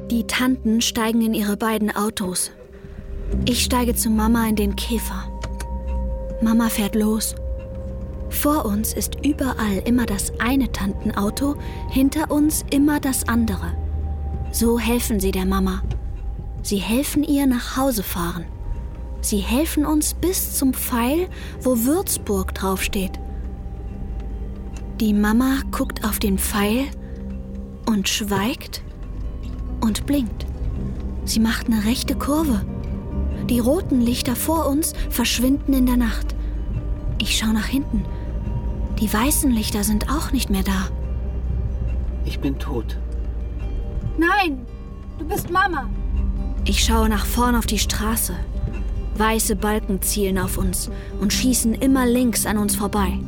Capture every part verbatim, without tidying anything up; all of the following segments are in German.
Die Tanten steigen in ihre beiden Autos. Ich steige zu Mama in den Käfer. Mama fährt los. Vor uns ist überall immer das eine Tantenauto, hinter uns immer das andere. So helfen sie der Mama. Sie helfen ihr nach Hause fahren. Sie helfen uns bis zum Pfeil, wo Würzburg draufsteht. Die Mama guckt auf den Pfeil und schweigt und blinkt. Sie macht eine rechte Kurve. Die roten Lichter vor uns verschwinden in der Nacht. Ich schaue nach hinten. Die weißen Lichter sind auch nicht mehr da. Ich bin tot. Nein, du bist Mama. Ich schaue nach vorn auf die Straße. Weiße Balken zielen auf uns und schießen immer links an uns vorbei.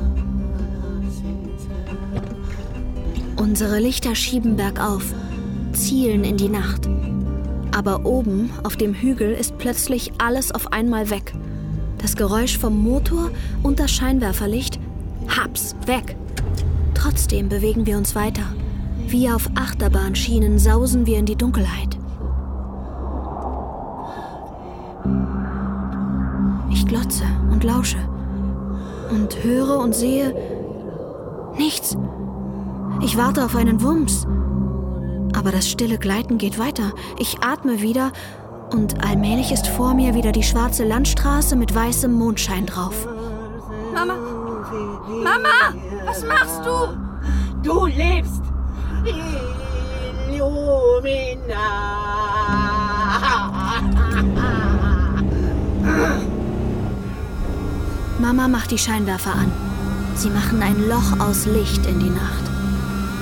Unsere Lichter schieben bergauf, zielen in die Nacht. Aber oben auf dem Hügel ist plötzlich alles auf einmal weg. Das Geräusch vom Motor und das Scheinwerferlicht, haps, weg. Trotzdem bewegen wir uns weiter. Wie auf Achterbahnschienen sausen wir in die Dunkelheit. Ich glotze und lausche und höre und sehe nichts. Ich warte auf einen Wumms. Aber das stille Gleiten geht weiter. Ich atme wieder und allmählich ist vor mir wieder die schwarze Landstraße mit weißem Mondschein drauf. Mama! Mama! Was machst du? Du lebst! Illumina! Mama macht die Scheinwerfer an. Sie machen ein Loch aus Licht in die Nacht.